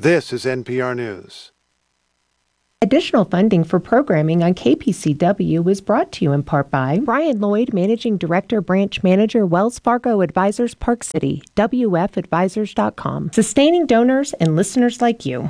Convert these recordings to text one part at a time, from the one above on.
This is NPR News. Additional funding for programming on KPCW is brought to you in part by Brian Lloyd, Managing Director, Branch Manager, Wells Fargo Advisors, Park City, WFadvisors.com. Sustaining donors and listeners like you.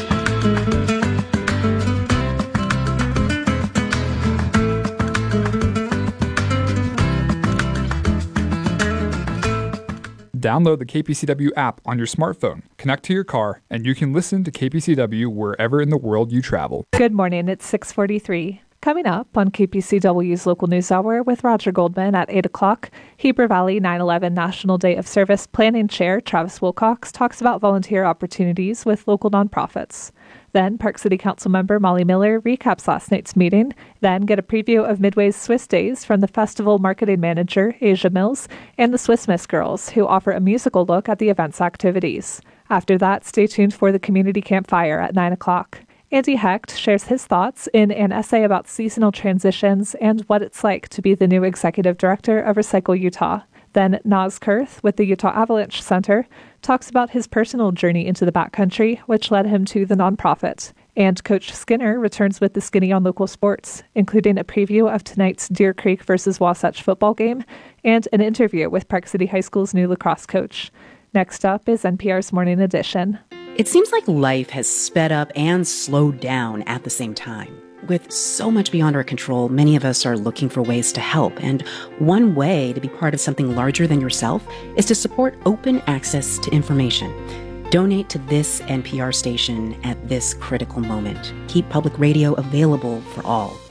Download the KPCW app on your smartphone, connect to your car, and you can listen to KPCW wherever in the world you travel. Good morning, it's 6:43. Coming up on KPCW's Local News Hour with Roger Goldman at 8 o'clock, Heber Valley 9/11 National Day of Service Planning Chair Travis Wilcox talks about volunteer opportunities with local nonprofits. Then Park City Council member Molly Miller recaps last night's meeting, then get a preview of Midway's Swiss Days from the festival marketing manager, Asia Mills, and the Swiss Miss Girls, who offer a musical look at the event's activities. After that, stay tuned for the Community Campfire at 9 o'clock. Andy Hecht shares his thoughts in an essay about seasonal transitions and what it's like to be the new executive director of Recycle Utah. Then Naz Kurth with the Utah Avalanche Center talks about his personal journey into the backcountry, which led him to the nonprofit. And Coach Skinner returns with the Skinny on Local Sports, including a preview of tonight's Deer Creek versus Wasatch football game and an interview with Park City High School's new lacrosse coach. Next up is NPR's Morning Edition. It seems like life has sped up and slowed down at the same time. With so much beyond our control, many of us are looking for ways to help. And one way to be part of something larger than yourself is to support open access to information. Donate to this NPR station at this critical moment. Keep public radio available for all.